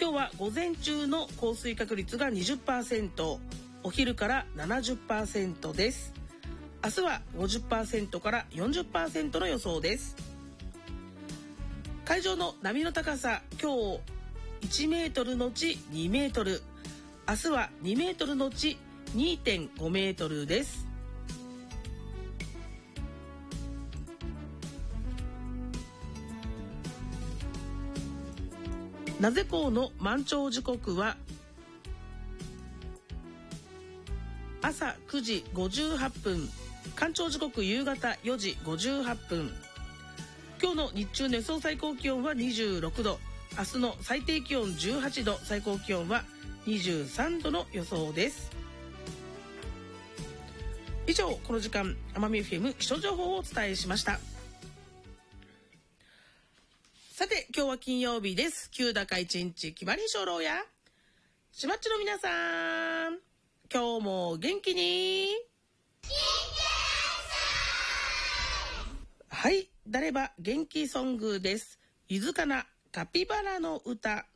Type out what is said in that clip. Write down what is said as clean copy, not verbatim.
今日は午前中の降水確率が 20%、 お昼から 70% です。明日は 50% から 40% の予想です。海上の波の高さ、今日1メートルのち2メートル、明日は2メートルのち 2.5 メートルです。名瀬港の満潮時刻は朝9時58分、干潮時刻夕方4時58分。今日の日中の予想最高気温は26度、明日の最低気温18度、最高気温は23度の予想です。以上、この時間奄美 FM 気象情報をお伝えしました。さて、今日は金曜日です。急高一日決まり鐘やしまっちの皆さん、今日も元気にはい、誰ば元気ソングです。ゆずかなカピバラの歌。